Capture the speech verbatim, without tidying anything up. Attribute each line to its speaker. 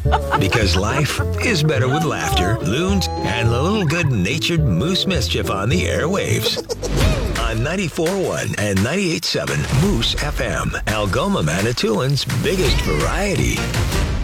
Speaker 1: Because life is better with laughter, loons, and a little good-natured moose mischief on the airwaves. On ninety-four point one and ninety-eight point seven Moose F M, Algoma, Manitoulин's biggest variety.